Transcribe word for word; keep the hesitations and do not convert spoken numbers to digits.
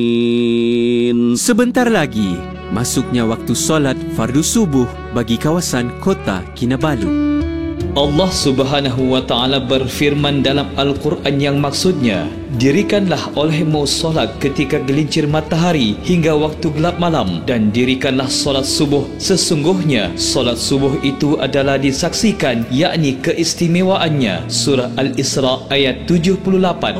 Sebentar lagi, masuknya waktu solat fardu subuh bagi kawasan Kota Kinabalu. Allah Subhanahu wa Ta'ala berfirman dalam Al-Quran yang maksudnya, dirikanlah olehmu solat ketika gelincir matahari hingga waktu gelap malam, dan dirikanlah solat subuh. Sesungguhnya solat subuh itu adalah disaksikan, yakni keistimewaannya. Surah Al-Isra ayat tujuh puluh lapan.